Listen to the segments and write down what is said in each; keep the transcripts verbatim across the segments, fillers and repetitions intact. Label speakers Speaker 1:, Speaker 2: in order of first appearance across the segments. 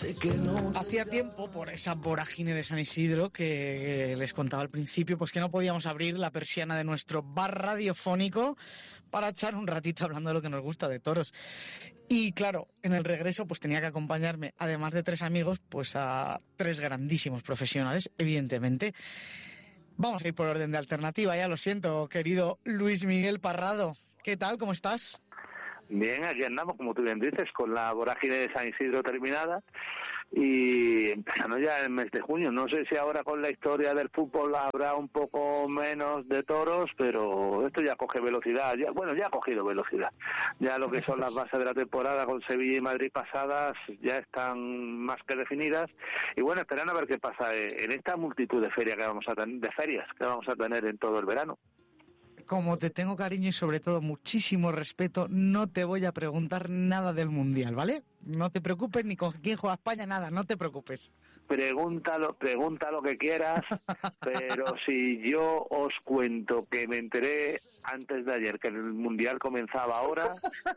Speaker 1: Sé que no.
Speaker 2: Hacía tiempo, por esa vorágine de San Isidro que les contaba al principio, pues que no podíamos abrir la persiana de nuestro bar radiofónico para echar un ratito hablando de lo que nos gusta de toros. Y claro, en el regreso pues tenía que acompañarme, además de tres amigos, pues a tres grandísimos profesionales, evidentemente. Vamos a ir por orden de alternativa, ya lo siento, querido Luis Miguel Parrado. ¿Qué tal? ¿Cómo estás?
Speaker 3: Bien, aquí andamos, como tú bien dices, con la vorágine de San Isidro terminada y empezando ya el mes de junio. No sé si ahora con la historia del fútbol habrá un poco menos de toros, pero esto ya coge velocidad. Ya, bueno, ya ha cogido velocidad. Ya lo que son las bases de la temporada con Sevilla y Madrid pasadas ya están más que definidas. Y bueno, esperando a ver qué pasa en esta multitud de ferias que vamos a tener, de ferias que vamos a tener en todo el verano.
Speaker 2: Como te tengo cariño y sobre todo muchísimo respeto, no te voy a preguntar nada del Mundial, ¿vale? No te preocupes ni con quién juega España, nada, no te preocupes.
Speaker 3: Pregúntalo, pregunta lo que quieras, pero si yo os cuento que me enteré antes de ayer que el Mundial comenzaba ahora...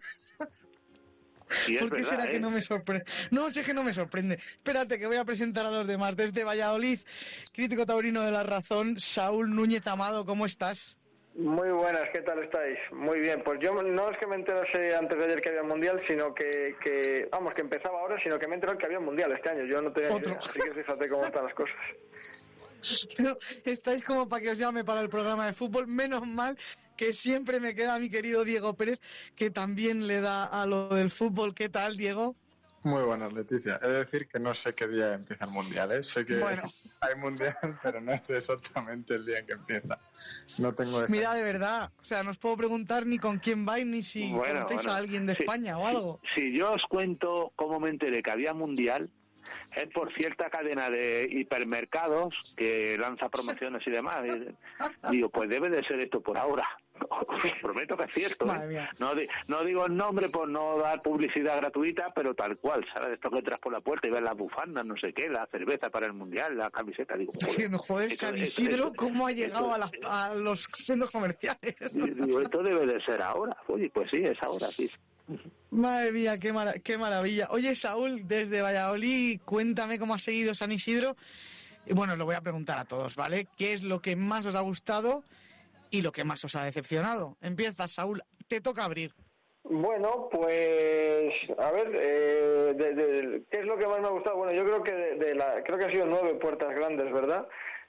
Speaker 2: Sí, ¿por qué verdad, será eh? que no me sorprende? No, sé que no me sorprende. Espérate, que voy a presentar a los demás. Desde Valladolid, crítico taurino de La Razón, Saúl Núñez Amado, ¿cómo estás?
Speaker 4: Muy buenas, ¿qué tal estáis? Muy bien, pues yo no es que me enterase antes de ayer que había Mundial, sino que, que vamos, que empezaba ahora, sino que me enteré que había Mundial este año. Yo no tenía ni idea, así que fíjate cómo están las cosas.
Speaker 2: Pero estáis como para que os llame para el programa de fútbol. Menos mal que siempre me queda mi querido Diego Pérez, que también le da a lo del fútbol. ¿Qué tal, Diego?
Speaker 5: Muy buenas, Leticia. He de decir que no sé qué día empieza el Mundial, ¿eh? Sé que bueno. hay Mundial, pero no sé exactamente el día en que empieza. No tengo esa...
Speaker 2: Mira, de verdad, o sea, no os puedo preguntar ni con quién vais, ni si bueno, conocéis bueno. a alguien de sí, España o algo.
Speaker 3: Si, si yo os cuento cómo me enteré que había Mundial, es por cierta cadena de hipermercados que lanza promociones y demás. Y digo, pues debe de ser esto por ahora. Os prometo que es cierto, ¿eh? No, di, no digo el nombre por no dar publicidad gratuita, pero tal cual, ¿sabes? Esto que entras por la puerta y ves las bufandas, no sé qué, la cerveza para el Mundial, la camiseta. Digo,
Speaker 2: joder, diciendo, joder esto, San Isidro, esto, ¿cómo ha llegado esto, a, las, a los centros comerciales?
Speaker 3: Digo, esto debe de ser ahora. Oye, pues sí, es ahora, sí.
Speaker 2: Madre mía, qué, mara- qué maravilla. Oye, Saúl, desde Valladolid, cuéntame cómo ha seguido San Isidro. Y bueno, lo voy a preguntar a todos, ¿vale? ¿Qué es lo que más os ha gustado y lo que más os ha decepcionado? Empieza, Saúl, te toca abrir.
Speaker 4: Bueno, pues a ver, eh, de, de, ¿qué es lo que más me ha gustado? Bueno, yo creo que de, de la, creo que ha sido nueve puertas grandes, ¿verdad?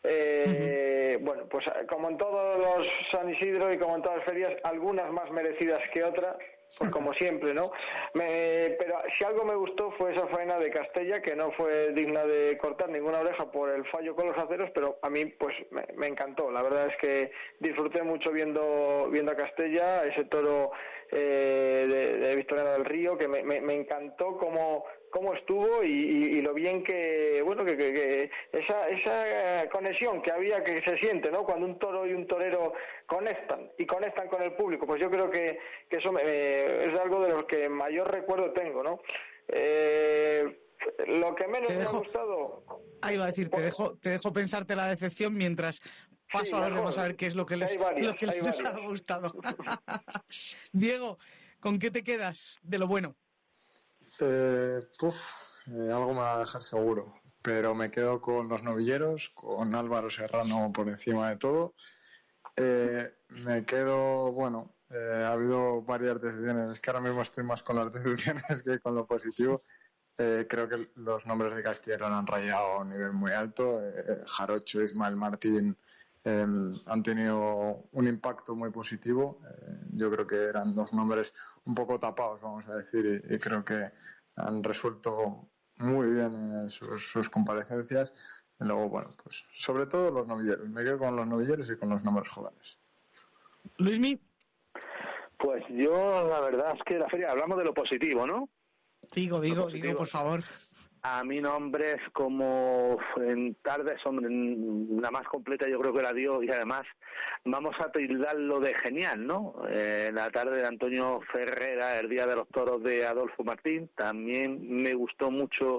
Speaker 4: Eh, uh-huh. Bueno, pues como en todos los San Isidro y como en todas las ferias, algunas más merecidas que otras, pues como siempre, ¿no? Me, pero si algo me gustó fue esa faena de Castella, que no fue digna de cortar ninguna oreja por el fallo con los aceros, pero a mí pues me, me encantó. La verdad es que disfruté mucho viendo viendo a Castella, ese toro eh, de, de Victoriano del Río, que me, me, me encantó cómo cómo estuvo y, y, y lo bien que, bueno, que, que, que esa esa conexión que había, que se siente, ¿no? Cuando un toro y un torero conectan y conectan con el público, pues yo creo que, que eso me, eh, es algo de lo que mayor recuerdo tengo, ¿no? Eh, lo que menos
Speaker 2: dejo,
Speaker 4: me ha gustado...
Speaker 2: Ahí va a decir, te dejo, te dejo pensarte la decepción mientras paso sí, a los demás a ver qué es lo que les, varias, lo que les ha gustado. Diego, ¿con qué te quedas de lo bueno?
Speaker 5: Eh, puf, eh, algo me va a dejar seguro, pero me quedo con los novilleros, con Álvaro Serrano por encima de todo. Eh, me quedo, bueno, eh, ha habido varias decepciones, es que ahora mismo estoy más con las decepciones que con lo positivo. Eh, creo que los nombres de Castilla lo han rayado a un nivel muy alto. Eh, Jarocho, Ismael Martín eh, han tenido un impacto muy positivo. Eh, yo creo que eran dos nombres un poco tapados, vamos a decir, y, y creo que han resuelto muy bien eh, sus, sus comparecencias. Y luego, bueno, pues sobre todo los novilleros. Me quedo con los novilleros y con los nombres jóvenes.
Speaker 2: Luismi.
Speaker 3: Pues yo, la verdad es que la feria, hablamos de lo positivo, ¿no?
Speaker 2: Digo, digo, digo, por favor.
Speaker 3: A mí nombres como en tarde son la más completa, yo creo que la dio, y además vamos a tildarlo de genial, ¿no? Eh, la tarde de Antonio Ferrera, el día de los toros de Adolfo Martín, también me gustó mucho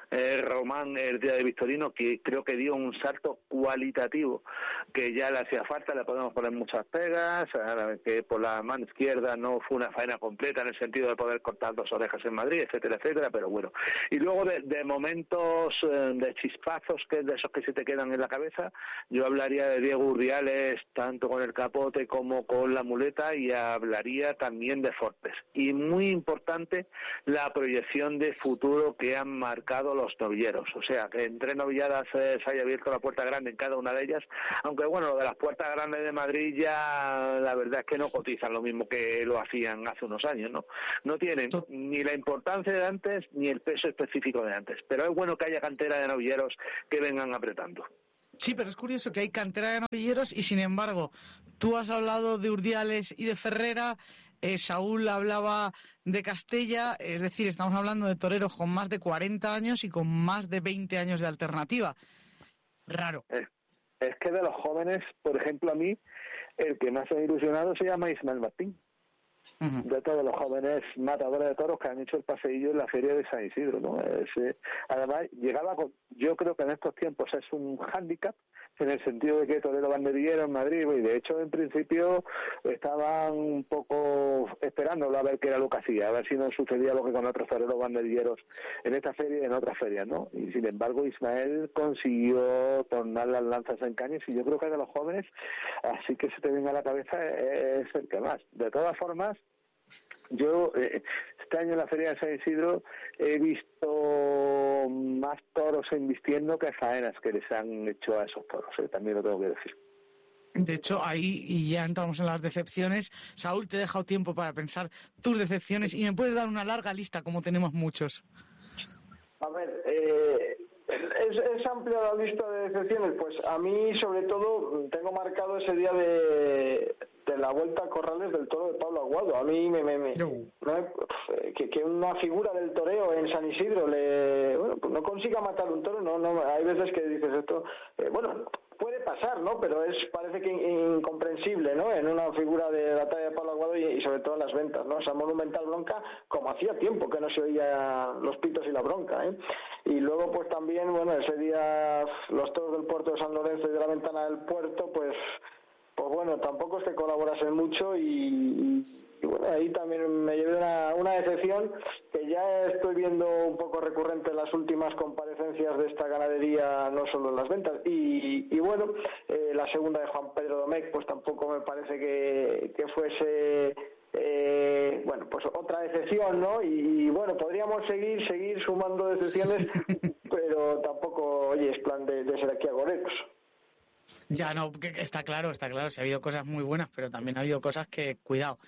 Speaker 3: eh, Román el día de Victorino, que creo que dio un salto cualitativo que ya le hacía falta. Le podemos poner muchas pegas, que por la mano izquierda no fue una faena completa en el sentido de poder cortar dos orejas en Madrid, etcétera, etcétera, pero bueno. Y luego de, de momentos, eh, de chispazos, que de esos que se te quedan en la cabeza, yo hablaría de Diego Urdiales, tanto con el capote como con la muleta, y hablaría también de Fortes. Y muy importante, la proyección de futuro que han marcado los novilleros. O sea, que en tres novilladas eh, se haya abierto la puerta grande en cada una de ellas, aunque bueno, lo de las puertas grandes de Madrid ya la verdad es que no cotizan lo mismo que lo hacían hace unos años, ¿no? No tienen ni la importancia de antes ni el peso específico de antes, pero es bueno que haya cantera de novilleros que vengan apretando.
Speaker 2: Sí, pero es curioso que hay cantera de novilleros y sin embargo, tú has hablado de Urdiales y de Ferrera, eh, Saúl hablaba de Castella, es decir, estamos hablando de toreros con más de cuarenta años y con más de veinte años de alternativa. Raro.
Speaker 3: Es, es que de los jóvenes, por ejemplo, a mí, el que más ha ilusionado se llama Ismael Martín. Uh-huh. De todos los jóvenes matadores de toros que han hecho el paseillo en la feria de San Isidro, ¿no? Es, eh, además, llegaba con, yo creo que en estos tiempos es un hándicap, en el sentido de que torero banderillero en Madrid, y de hecho en principio estaban un poco esperándolo a ver qué era lo que hacía, a ver si no sucedía lo que con otros toreros banderilleros en esta feria y en otras ferias, ¿no? Y sin embargo Ismael consiguió tornar las lanzas en cañas, y yo creo que de los jóvenes, así que se te venga a la cabeza, es el que más. De todas formas, yo eh, este año en la feria de San Isidro he visto más toros embistiendo que faenas que les han hecho a esos toros, ¿eh? También lo tengo que decir.
Speaker 2: De hecho, ahí, y ya entramos en las decepciones, Saúl, te he dejado tiempo para pensar tus decepciones y me puedes dar una larga lista, como tenemos muchos.
Speaker 4: A ver, eh, es, es amplia la lista de decepciones. Pues a mí, sobre todo, tengo marcado ese día de... de la Vuelta a Corrales del toro de Pablo Aguado. A mí me, me, me, no. No me que, que una figura del toreo en San Isidro le bueno, pues no consiga matar un toro, no, no, hay veces que dices esto, eh, bueno, puede pasar, ¿no? Pero es parece que incomprensible, ¿no? En una figura de la talla de Pablo Aguado y, y sobre todo en las ventas, ¿no? Esa monumental bronca, como hacía tiempo que no se oía los pitos y la bronca, ¿eh? Y luego pues también, bueno, ese día los toros del puerto de San Lorenzo y de la Ventana del Puerto, pues pues bueno, tampoco es que colaborasen mucho y, y, y bueno, ahí también me llevé una, una decepción que ya estoy viendo un poco recurrente en las últimas comparecencias de esta ganadería, no solo en las ventas. Y, y bueno, eh, la segunda de Juan Pedro Domecq, pues tampoco me parece que, que fuese... Eh, bueno, pues otra decepción, ¿no? Y, y bueno, podríamos seguir, seguir sumando decepciones, pero tampoco, oye, es plan de, de ser aquí agoreros.
Speaker 2: Ya, no, está claro, está claro. Sí ha habido cosas muy buenas, pero también ha habido cosas que, cuidado.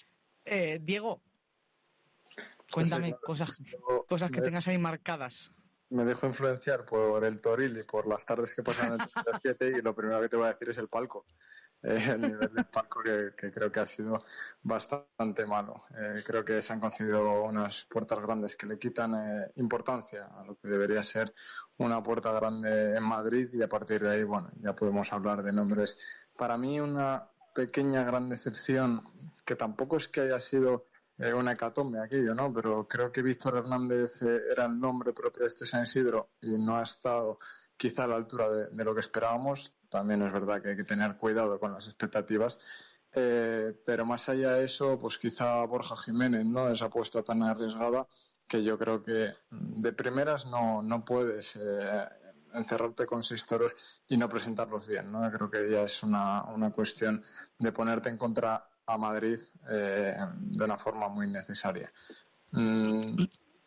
Speaker 2: Eh, Diego, cuéntame, sí, claro. cosas, cosas que tengas ahí marcadas.
Speaker 5: Me dejo influenciar por el Toril y por las tardes que pasan en el siete y lo primero que te voy a decir es el palco. Eh, el nivel del palco que, que creo que ha sido bastante malo. Eh, creo que se han concedido unas puertas grandes que le quitan eh, importancia a lo que debería ser una puerta grande en Madrid, y a partir de ahí, bueno, ya podemos hablar de nombres. Para mí una pequeña gran decepción, que tampoco es que haya sido eh, una hecatombe aquello, ¿no? Pero creo que Víctor Hernández eh, era el nombre propio de este San Isidro y no ha estado quizá a la altura de, de lo que esperábamos. También es verdad que hay que tener cuidado con las expectativas, eh, pero más allá de eso, pues quizá Borja Jiménez, ¿no? Esa apuesta tan arriesgada que yo creo que de primeras no, no puedes eh, encerrarte con seis toros y no presentarlos bien, ¿no? Creo que ya es una, una cuestión de ponerte en contra a Madrid eh, de una forma muy necesaria. Mm,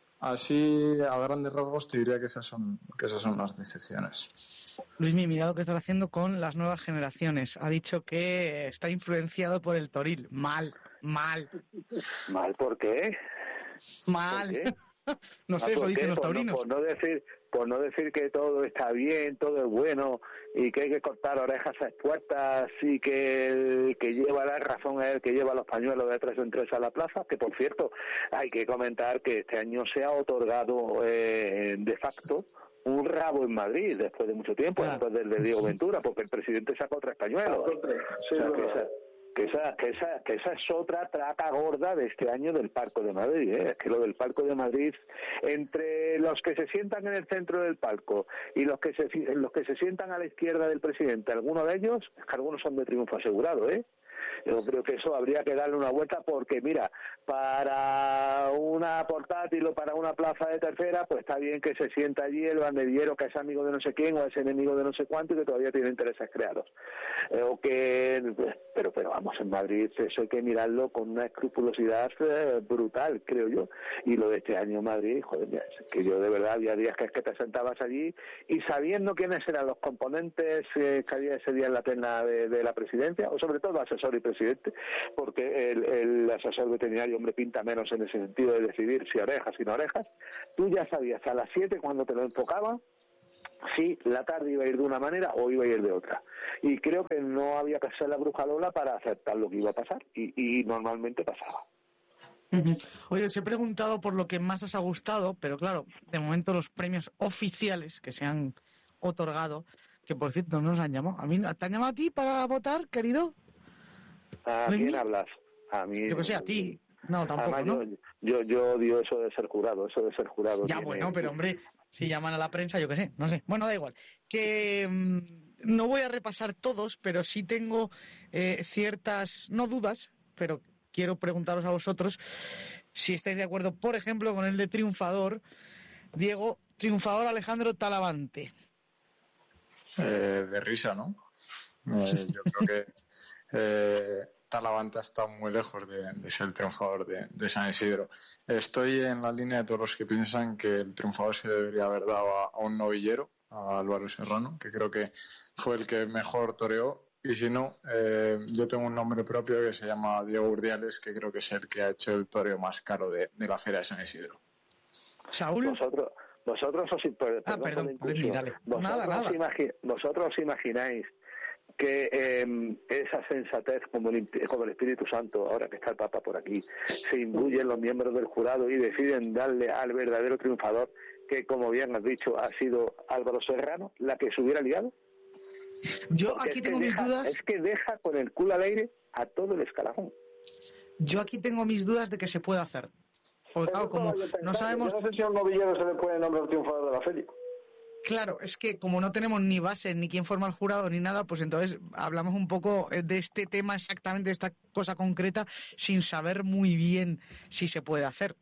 Speaker 5: así, a grandes rasgos, te diría que esas son, que esas son las decepciones.
Speaker 2: Luismi, mira lo que estás haciendo con las nuevas generaciones. Ha dicho que está influenciado por el Toril. Mal, mal.
Speaker 3: ¿Mal por qué?
Speaker 2: Mal.
Speaker 3: ¿Por qué?
Speaker 2: No sé, eso dicen los
Speaker 3: por
Speaker 2: taurinos.
Speaker 3: No, por, no decir, por no decir que todo está bien, todo es bueno y que hay que cortar orejas a expuestas y que el que lleva la razón es el que lleva los pañuelos de tres en tres a la plaza, que por cierto hay que comentar que este año se ha otorgado eh, de facto un rabo en Madrid después de mucho tiempo, ah. después del de Diego Ventura, porque el presidente sacó tres pañuelos.
Speaker 4: Sí,
Speaker 3: o sea, que esa, Que esa, que esa, que esa es otra traca gorda de este año del Palco de Madrid, ¿eh? Que lo del Palco de Madrid, entre los que se sientan en el centro del palco y los que se los que se sientan a la izquierda del presidente, algunos de ellos, algunos son de triunfo asegurado, ¿eh? Yo creo que eso habría que darle una vuelta porque, mira, para una portátil o para una plaza de tercera, pues está bien que se sienta allí el banderillero que es amigo de no sé quién o es enemigo de no sé cuánto y que todavía tiene intereses creados. Eh, o que, pero, pero vamos, en Madrid eso hay que mirarlo con una escrupulosidad eh, brutal, creo yo. Y lo de este año en Madrid, joder, mira, es que yo de verdad había días que es que te sentabas allí y sabiendo quiénes eran los componentes eh, que había ese día en la terna de, de la presidencia, o sobre todo asesor y presidente, porque el, el asesor veterinario, hombre, pinta menos en ese sentido de decidir si orejas y no orejas. Tú ya sabías a las siete cuando te lo enfocaban si la tarde iba a ir de una manera o iba a ir de otra. Y creo que no había que hacer la bruja Lola para aceptar lo que iba a pasar, y, y normalmente pasaba.
Speaker 2: Uh-huh. Oye, os he preguntado por lo que más os ha gustado, pero claro, de momento los premios oficiales que se han otorgado, que por cierto no nos han llamado. ¿A mí, ¿te han llamado a ti para votar, querido?
Speaker 3: ¿A
Speaker 2: ¿No
Speaker 3: quién hablas? A mí.
Speaker 2: Yo que sé, a ti. No, tampoco,
Speaker 3: Además,
Speaker 2: ¿no?
Speaker 3: Yo, yo, yo odio eso de ser jurado, eso de ser jurado.
Speaker 2: Ya,
Speaker 3: tiene...
Speaker 2: bueno, pero hombre, si llaman a la prensa, yo qué sé, no sé. Bueno, da igual. Que mmm, no voy a repasar todos, pero sí tengo eh, ciertas, no dudas, pero quiero preguntaros a vosotros si estáis de acuerdo, por ejemplo, con el de triunfador, Diego, triunfador Alejandro Talavante.
Speaker 5: Eh, de risa, ¿no? Eh, yo creo que eh, Talavante ha estado muy lejos de, de ser el triunfador de, de San Isidro. Estoy en la línea de todos los que piensan que el triunfador se debería haber dado a, a un novillero, a Álvaro Serrano, que creo que fue el que mejor toreó. Y si no, eh, yo tengo un nombre propio que se llama Diego Urdiales, que creo que es el que ha hecho el toreo más caro de, de la Feria de San Isidro.
Speaker 2: ¿Saúl?
Speaker 3: Vosotros, vosotros os, perdón,
Speaker 2: ah, perdón, perdón dale.
Speaker 3: Vosotros,
Speaker 2: nada, nada.
Speaker 3: Imagi- vosotros os imagináis que eh, esa sensatez como el, como el Espíritu Santo, ahora que está el Papa por aquí, se imbuyen los miembros del jurado y deciden darle al verdadero triunfador, que como bien has dicho ha sido Álvaro Serrano, la que se hubiera liado.
Speaker 2: Yo
Speaker 3: Porque
Speaker 2: aquí
Speaker 3: es
Speaker 2: tengo mis
Speaker 3: deja,
Speaker 2: dudas.
Speaker 3: Es que deja con el culo al aire a todo el escalafón.
Speaker 2: Yo aquí tengo mis dudas de que se puede hacer. Porque claro, como no sabemos...
Speaker 4: Yo no sé si a un novillero se le puede nombrar triunfador de la feria.
Speaker 2: Claro, es que como no tenemos ni base, ni quién forma el jurado, ni nada, pues entonces hablamos un poco de este tema exactamente, de esta cosa concreta, sin saber muy bien si se puede hacer.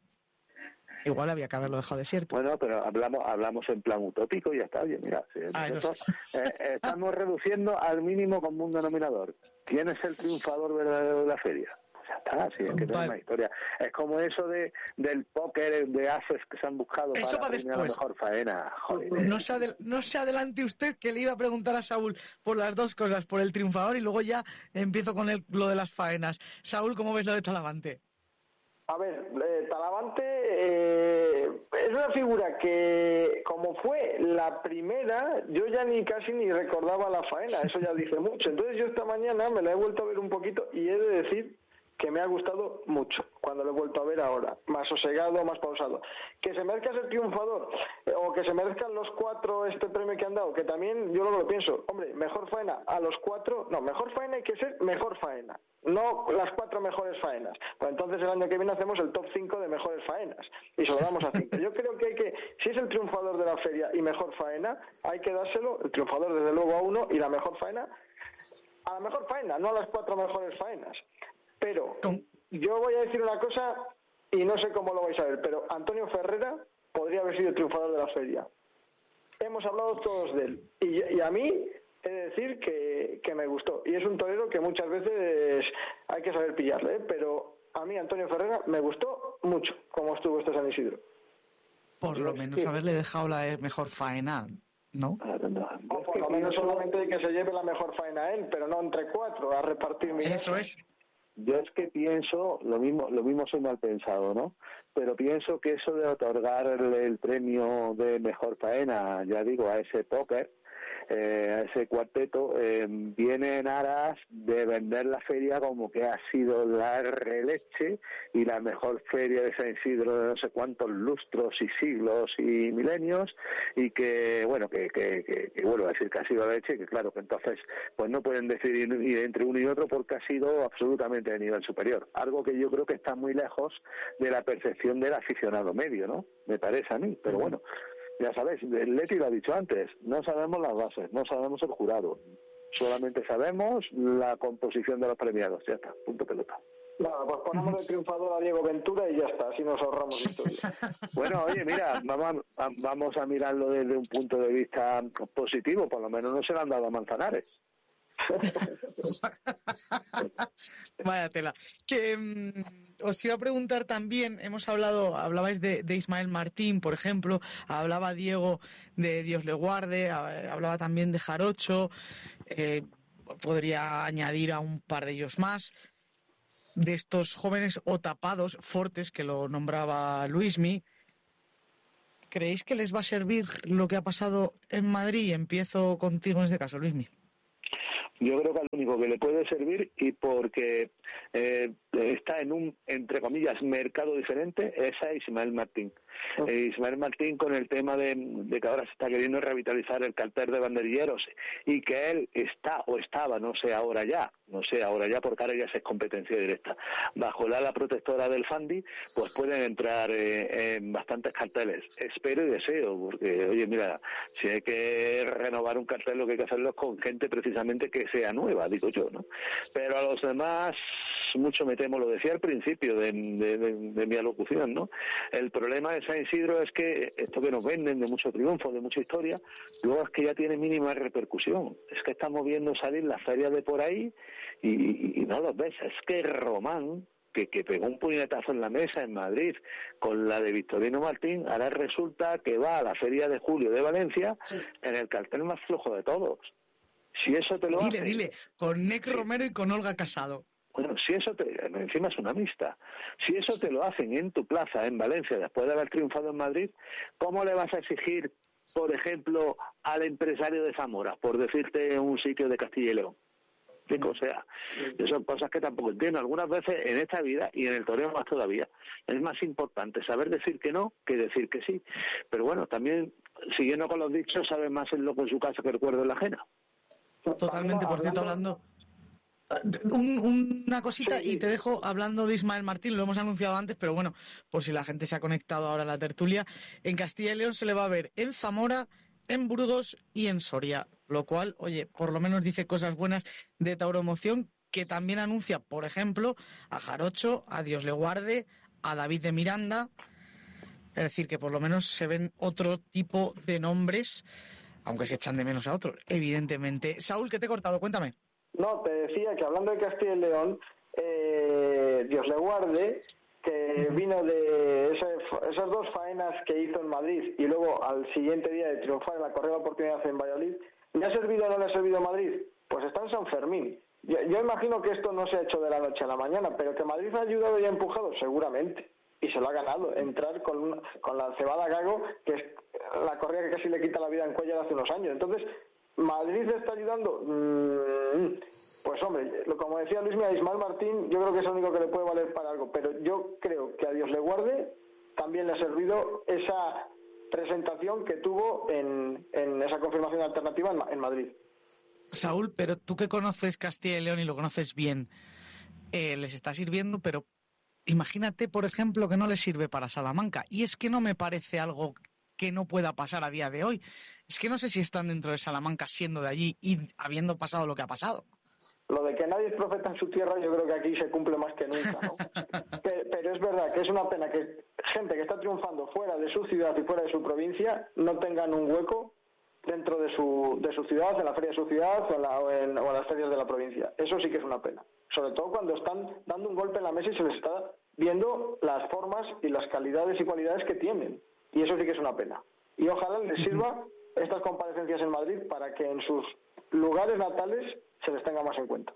Speaker 2: Igual había que haberlo dejado desierto.
Speaker 3: Bueno, pero hablamos hablamos en plan utópico y ya está. Oye, mira, si
Speaker 2: ah,
Speaker 3: nosotros, eh, estamos reduciendo al mínimo común denominador. ¿Quién es el triunfador verdadero de la feria? Ya está, sí, es que no es una historia. Es como eso de del póker de ases que se han buscado
Speaker 2: eso
Speaker 3: para
Speaker 2: después.
Speaker 3: La mejor faena. Joder.
Speaker 2: No se, adel- no se adelante usted, que le iba a preguntar a Saúl por las dos cosas, por el triunfador y luego ya empiezo con el, lo de las faenas. Saúl, ¿cómo ves lo de Talavante?
Speaker 4: A ver, eh, Talavante eh, es una figura que, como fue la primera, yo ya ni casi ni recordaba la faena, eso ya dice mucho. Entonces yo esta mañana me la he vuelto a ver un poquito y he de decir que me ha gustado mucho cuando lo he vuelto a ver ahora, más sosegado, más pausado. Que se merezca ser triunfador, eh, o que se merezcan los cuatro este premio que han dado, que también yo luego lo pienso, hombre, mejor faena a los cuatro, no, mejor faena hay que ser mejor faena, no las cuatro mejores faenas. Pues entonces el año que viene hacemos el top cinco de mejores faenas y se lo damos a cinco. Yo creo que hay que, si es el triunfador de la feria y mejor faena, hay que dárselo, el triunfador desde luego a uno y la mejor faena a la mejor faena, no a las cuatro mejores faenas. Pero yo voy a decir una cosa y no sé cómo lo vais a ver, pero Antonio Ferrera podría haber sido el triunfador de la feria. Hemos hablado todos de él y, y a mí he de decir que, que me gustó. Y es un torero que muchas veces hay que saber pillarle, ¿eh? Pero a mí Antonio Ferrera me gustó mucho cómo estuvo este San Isidro.
Speaker 2: Por lo menos haberle dejado la mejor faena, ¿no?
Speaker 4: O por lo menos solamente que se lleve la mejor faena a él, pero no entre cuatro a repartir mi
Speaker 2: Eso es.
Speaker 3: Yo es que pienso, lo mismo lo mismo soy mal pensado, ¿no? Pero pienso que eso de otorgarle el premio de mejor faena, ya digo, a ese póker, eh, a ese cuarteto, eh, viene en aras de vender la feria como que ha sido la releche y la mejor feria de San Isidro de no sé cuántos lustros y siglos y milenios, y que, bueno, que, que, que, que vuelvo a decir que ha sido la leche, que claro, que entonces pues no pueden decidir entre uno y otro porque ha sido absolutamente de nivel superior, algo que yo creo que está muy lejos de la percepción del aficionado medio, ¿no? Me parece a mí, pero bueno, ya sabéis, el Leti lo ha dicho antes, no sabemos las bases, no sabemos el jurado, solamente sabemos la composición de los premiados, ya está, punto pelota.
Speaker 4: Nada, pues ponemos de triunfador a Diego Ventura y ya está, así nos ahorramos historia.
Speaker 3: Bueno, oye, mira, vamos a, vamos a mirarlo desde un punto de vista positivo, por lo menos no se le han dado a Manzanares.
Speaker 2: Vaya tela. Que um, os iba a preguntar también, hemos hablado, hablabais de, de Ismael Martín, por ejemplo, hablaba Diego de Dios le guarde, hablaba también de Jarocho, eh, podría añadir a un par de ellos más, de estos jóvenes o tapados, Fortes, que lo nombraba Luismi. ¿Creéis que les va a servir lo que ha pasado en Madrid? Empiezo contigo en este caso, Luismi.
Speaker 3: Yo creo que al único que le puede servir, y porque eh, está en un, entre comillas, mercado diferente, es a Ismael Martín. Eh, Ismael Martín, con el tema de, de que ahora se está queriendo revitalizar el cartel de banderilleros, y que él está o estaba, no sé ahora ya, no sé ahora ya porque ahora ya es competencia directa, bajo el ala protectora del Fandi, pues pueden entrar eh, en bastantes carteles. Espero y deseo, porque oye, mira, si hay que renovar un cartel, lo que hay que hacerlo es con gente precisamente que sea nueva, digo yo, ¿no? Pero a los demás, mucho me temo, lo decía al principio de, de, de, de mi alocución, ¿no? El problema de San Isidro es que esto que nos venden de mucho triunfo, de mucha historia, luego es que ya tiene mínima repercusión. Es que estamos viendo salir las ferias de por ahí y, y, y no los ves. Es que Román, que, que pegó un puñetazo en la mesa en Madrid con la de Victorino Martín, ahora resulta que va a la feria de julio de Valencia en el cartel más flojo de todos. Si eso te lo
Speaker 2: Dile,
Speaker 3: hace...
Speaker 2: dile, con Nec Romero y con Olga Casado.
Speaker 3: Bueno, si eso te, encima es una mixta, si eso te lo hacen en tu plaza, en Valencia, después de haber triunfado en Madrid, ¿cómo le vas a exigir, por ejemplo, al empresario de Zamora, por decirte un sitio de Castilla y León? O sea, son cosas que tampoco entiendo. Algunas veces en esta vida, y en el toreo más todavía, es más importante saber decir que no que decir que sí. Pero bueno, también, siguiendo con los dichos, sabe más el loco en su casa que el cuerdo en la ajena.
Speaker 2: Totalmente, por cierto, hablando... Un, una cosita, sí, sí. Y te dejo hablando de Ismael Martín, lo hemos anunciado antes, pero bueno, por si la gente se ha conectado ahora a la tertulia, en Castilla y León se le va a ver en Zamora, en Burgos y en Soria, lo cual, oye, por lo menos dice cosas buenas de Tauromoción, que también anuncia, por ejemplo, a Jarocho, a Dios le guarde, a David de Miranda, es decir, que por lo menos se ven otro tipo de nombres, aunque se echan de menos a otros, evidentemente. Saúl, que te he cortado, cuéntame.
Speaker 4: No, te decía que hablando de Castilla y León, eh, Dios le guarde, que vino de ese, esas dos faenas que hizo en Madrid y luego al siguiente día de triunfar en la correa de oportunidad en Valladolid, ¿le ha servido o no le ha servido a Madrid? Pues está en San Fermín. Yo, yo imagino que esto no se ha hecho de la noche a la mañana, pero que Madrid ha ayudado y ha empujado, seguramente. Y se lo ha ganado, entrar con, una, con la cebada Gago, que es la correa que casi le quita la vida en Cuellar hace unos años. Entonces, ¿Madrid le está ayudando? Pues hombre, como decía Luis, a Ismael Martín yo creo que es el único que le puede valer para algo, pero yo creo que a Dios le guarde también le ha servido esa presentación que tuvo en, en esa confirmación alternativa en, en Madrid.
Speaker 2: Saúl, pero tú que conoces Castilla y León y lo conoces bien, eh, les está sirviendo, pero imagínate, por ejemplo, que no les sirve para Salamanca, y es que no me parece algo que no pueda pasar a día de hoy. Es que no sé si están dentro de Salamanca siendo de allí y habiendo pasado lo que ha pasado.
Speaker 4: Lo de que nadie es profeta en su tierra, yo creo que aquí se cumple más que nunca, ¿no? pero, pero es verdad que es una pena que gente que está triunfando fuera de su ciudad y fuera de su provincia no tengan un hueco dentro de su de su ciudad, en la feria de su ciudad o en, la, o en, o en las ferias de la provincia. Eso sí que es una pena. Sobre todo cuando están dando un golpe en la mesa y se les está viendo las formas y las calidades y cualidades que tienen. Y eso sí que es una pena. Y ojalá les sirva estas comparecencias en Madrid para que en sus lugares natales se les tenga más en cuenta.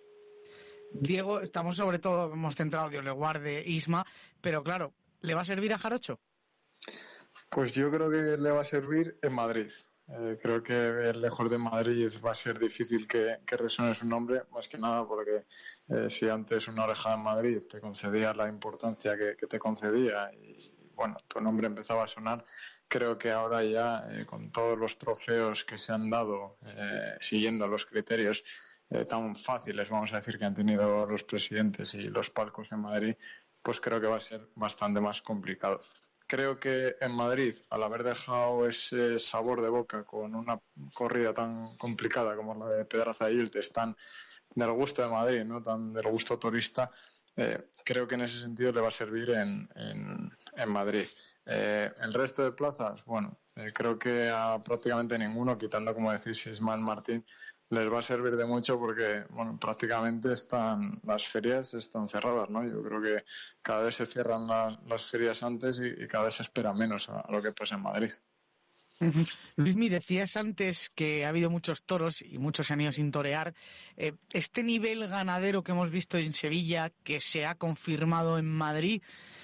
Speaker 2: Diego, estamos sobre todo, hemos centrado, Dios le guarde, Isma, pero claro, ¿le va a servir a Jarocho?
Speaker 5: Pues yo creo que le va a servir en Madrid. Eh, creo que lejos de Madrid va a ser difícil que, que resuene su nombre, más que nada porque eh, si antes una oreja en Madrid te concedía la importancia que, que te concedía y bueno, tu nombre empezaba a sonar, creo que ahora ya eh, con todos los trofeos que se han dado eh, siguiendo los criterios eh, tan fáciles, vamos a decir, que han tenido los presidentes y los palcos en Madrid, pues creo que va a ser bastante más complicado. Creo que en Madrid, al haber dejado ese sabor de boca con una corrida tan complicada como la de Pedraza y Iltes, tan del gusto de Madrid, ¿no? Tan del gusto turista, eh, creo que en ese sentido le va a servir en, en, en Madrid. Eh, el resto de plazas, bueno, eh, creo que a prácticamente ninguno, quitando, como decís, Ismael Martín, les va a servir de mucho porque, bueno, prácticamente están las ferias están cerradas, ¿no? Yo creo que cada vez se cierran las, las ferias antes y, y cada vez se espera menos a, a lo que pasa en Madrid.
Speaker 2: Uh-huh. Luismi, decías antes que ha habido muchos toros y muchos se han ido sin torear. Eh, este nivel ganadero que hemos visto en Sevilla, que se ha confirmado en Madrid,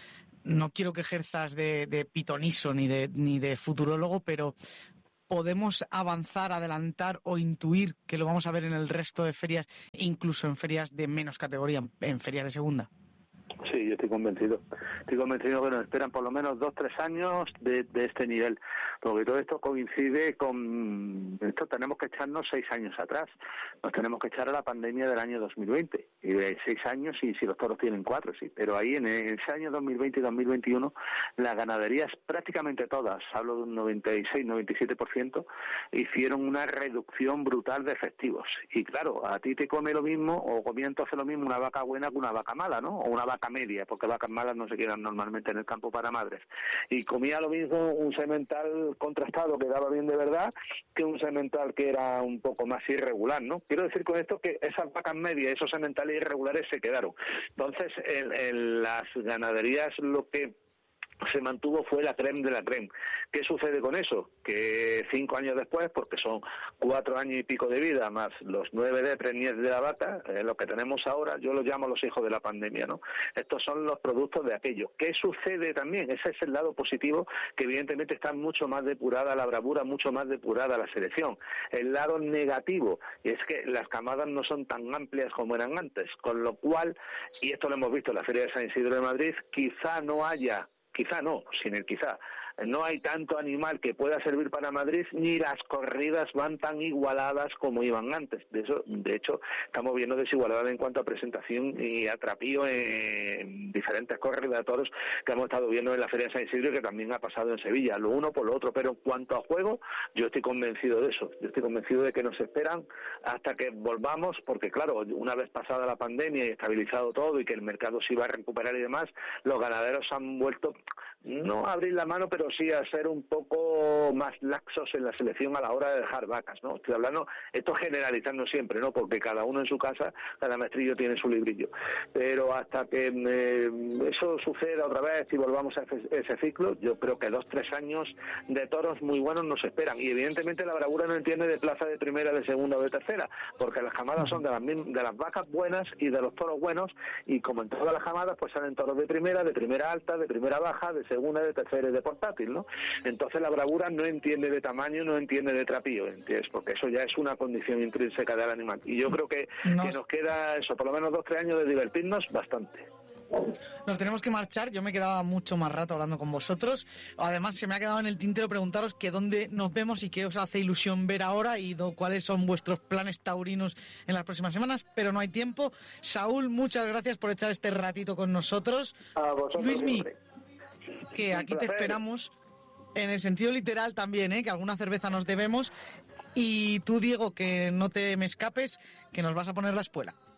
Speaker 2: no quiero que ejerzas de, de pitoniso ni de, ni de futurólogo, pero ¿podemos avanzar, adelantar o intuir que lo vamos a ver en el resto de ferias, incluso en ferias de menos categoría, en ferias de segunda?
Speaker 3: Sí, yo estoy convencido. Estoy convencido que nos esperan por lo menos dos, tres años de, de este nivel, porque todo esto coincide con... Esto tenemos que echarnos seis años atrás. Nos tenemos que echar a la pandemia del año dos mil veinte. Y de seis años, y si los toros tienen cuatro, sí. Pero ahí en ese año dos mil veinte y dos mil veintiuno, las ganaderías, prácticamente todas, hablo de un noventa y seis, noventa y siete por ciento, hicieron una reducción brutal de efectivos. Y claro, a ti te come lo mismo, o comía entonces lo mismo una vaca buena que una vaca mala, ¿no? O una vaca media, porque vacas malas no se quedan normalmente en el campo para madres. Y comía lo mismo un semental contrastado que daba bien de verdad que un semental que era un poco más irregular, ¿no? Quiero decir con esto que esas vacas medias, esos sementales irregulares se quedaron. Entonces, en, en las ganaderías lo que se mantuvo fue la creme de la creme. ¿Qué sucede con eso? Que cinco años después, porque son cuatro años y pico de vida, más los nueve de preñez de la vaca, eh, lo que tenemos ahora, yo los llamo los hijos de la pandemia, ¿no? Estos son los productos de aquello. ¿Qué sucede también? Ese es el lado positivo, que evidentemente está mucho más depurada la bravura, mucho más depurada la selección. El lado negativo, y es que las camadas no son tan amplias como eran antes, con lo cual, y esto lo hemos visto en la Feria de San Isidro de Madrid, quizá no haya Quizá no, sin el quizá. No hay tanto animal que pueda servir para Madrid, ni las corridas van tan igualadas como iban antes. De eso, de hecho, estamos viendo desigualdad en cuanto a presentación y atrapío en diferentes corridas de toros que hemos estado viendo en la Feria de San Isidro y que también ha pasado en Sevilla, lo uno por lo otro. Pero en cuanto a juego, yo estoy convencido de eso. Yo estoy convencido de que nos esperan hasta que volvamos, porque claro, una vez pasada la pandemia y estabilizado todo y que el mercado se iba a recuperar y demás, los ganaderos han vuelto no a abrir la mano, pero sí a ser un poco más laxos en la selección a la hora de dejar vacas, ¿no? Estoy hablando, esto generalizando siempre, ¿no? Porque cada uno en su casa, cada maestrillo tiene su librillo. Pero hasta que eh, eso suceda otra vez y volvamos a ese, ese ciclo, yo creo que dos, tres años de toros muy buenos nos esperan. Y evidentemente la bravura no entiende de plaza de primera, de segunda o de tercera, porque las camadas son de las, de las vacas buenas y de los toros buenos, y como en todas las camadas, pues salen toros de primera, de primera alta, de primera baja, de segunda, de tercera y de portátil, ¿no? Entonces la bravura no entiende de tamaño, no entiende de trapío, ¿entiendes? Porque eso ya es una condición intrínseca del animal. Y yo creo que, nos... que nos queda eso, por lo menos dos, tres años de divertirnos bastante.
Speaker 2: Nos tenemos que marchar, yo me quedaba mucho más rato hablando con vosotros. Además, se me ha quedado en el tintero preguntaros que dónde nos vemos y qué os hace ilusión ver ahora y do, cuáles son vuestros planes taurinos en las próximas semanas, pero no hay tiempo. Saúl, muchas gracias por echar este ratito con nosotros.
Speaker 4: A vosotros,
Speaker 2: Luismi, que aquí te esperamos en el sentido literal también, ¿eh? Que alguna cerveza nos debemos. Y tú, Diego, que no te me escapes, que nos vas a poner la espuela.